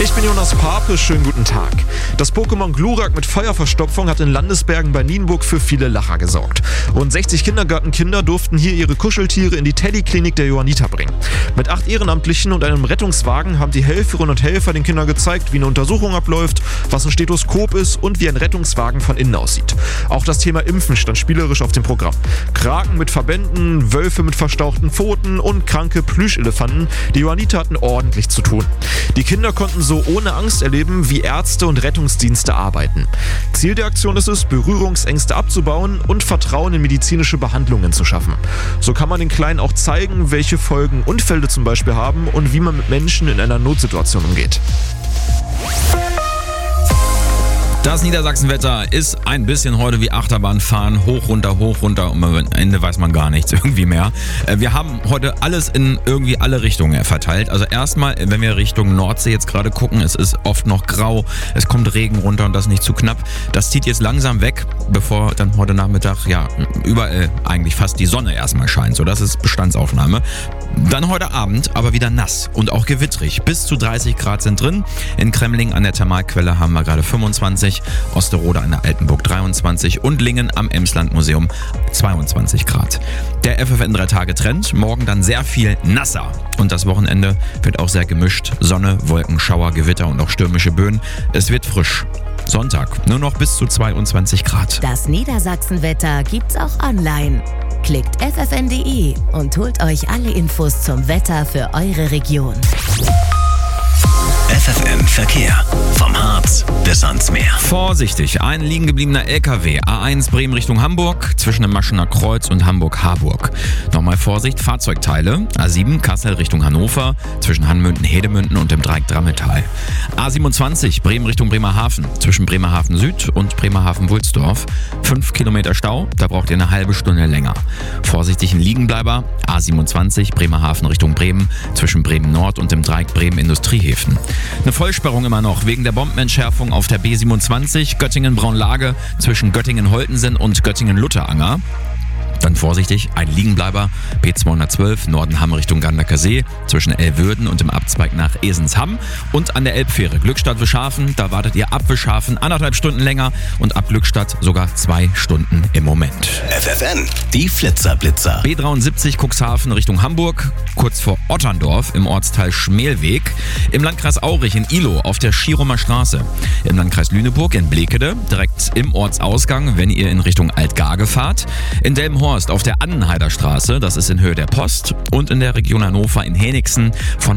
Ich bin Jonas Pape, schönen guten Tag. Das Pokémon Glurak mit Feuerverstopfung hat in Landesbergen bei Nienburg für viele Lacher gesorgt. Rund 60 Kindergartenkinder durften hier ihre Kuscheltiere in die Teddyklinik der Johanniter bringen. Mit 8 Ehrenamtlichen und einem Rettungswagen haben die Helferinnen und Helfer den Kindern gezeigt, wie eine Untersuchung abläuft, was ein Stethoskop ist und wie ein Rettungswagen von innen aussieht. Auch das Thema Impfen stand spielerisch auf dem Programm. Kraken mit Verbänden, Wölfe mit verstauchten Pfoten und kranke Plüschelefanten. Die Johanniter hatten ordentlich zu tun. Die Kinder konnten so ohne Angst erleben, wie Ärzte und Rettungsdienste arbeiten. Ziel der Aktion ist es, Berührungsängste abzubauen und Vertrauen in medizinische Behandlungen zu schaffen. So kann man den Kleinen auch zeigen, welche Folgen Unfälle zum Beispiel haben und wie man mit Menschen in einer Notsituation umgeht. Das Niedersachsenwetter ist ein bisschen heute wie Achterbahnfahren, hoch, runter und am Ende weiß man gar nichts irgendwie mehr. Wir haben heute alles in irgendwie alle Richtungen verteilt. Also erstmal, wenn wir Richtung Nordsee jetzt gerade gucken, es ist oft noch grau, es kommt Regen runter und das nicht zu knapp. Das zieht jetzt langsam weg, bevor dann heute Nachmittag überall eigentlich fast die Sonne erstmal scheint. So, das ist Bestandsaufnahme. Dann heute Abend aber wieder nass und auch gewittrig. Bis zu 30 Grad sind drin. In Kremling an der Thermalquelle haben wir gerade 25, Osterode an der Altenburg 23 und Lingen am Emsland-Museum 22 Grad. Der FFN 3-Tage-Trend, morgen dann sehr viel nasser. Und das Wochenende wird auch sehr gemischt. Sonne, Wolken, Schauer, Gewitter und auch stürmische Böen. Es wird frisch. Sonntag nur noch bis zu 22 Grad. Das Niedersachsenwetter gibt's auch online. Klickt ffn.de und holt euch alle Infos zum Wetter für eure Region. FFN Verkehr. Vom Harz bis ans Meer. Vorsichtig, ein liegen gebliebener LKW. A1 Bremen Richtung Hamburg, zwischen dem Maschener Kreuz und Hamburg-Harburg. Nochmal Vorsicht, Fahrzeugteile. A7 Kassel Richtung Hannover, zwischen Hanmünden, Hedemünden und dem Dreieck Drammetal. A27 Bremen Richtung Bremerhaven, zwischen Bremerhaven Süd und Bremerhaven-Wulsdorf. 5 Kilometer Stau, da braucht ihr eine halbe Stunde länger. Vorsichtig, ein Liegenbleiber. A27 Bremerhaven Richtung Bremen, zwischen Bremen Nord und dem Dreieck Bremen-Industriehäfen. Eine Vollsperrung immer noch wegen der Bombenentschärfung auf der B27 Göttingen-Braunlage zwischen Göttingen-Holtensen und Göttingen-Lutteranger. Dann vorsichtig, ein Liegenbleiber, B212 Nordenham Richtung Gandacker See, zwischen Elwürden und dem Abzweig nach Esensham. Und an der Elbfähre Glückstadt-Wischhafen, da wartet ihr ab Wischhafen 1,5 Stunden länger und ab Glückstadt sogar 2 Stunden im Moment. FFN, die Flitzer-Blitzer. B73 Cuxhaven Richtung Hamburg, kurz vor Otterndorf im Ortsteil Schmelweg. Im Landkreis Aurich in Ihlow auf der Schierumer Straße. Im Landkreis Lüneburg in Blekede, direkt im Ortsausgang, wenn ihr in Richtung Altgarge fahrt. In Delmenhorst auf der Annenheider Straße, das ist in Höhe der Post. Und in der Region Hannover in Henigsen von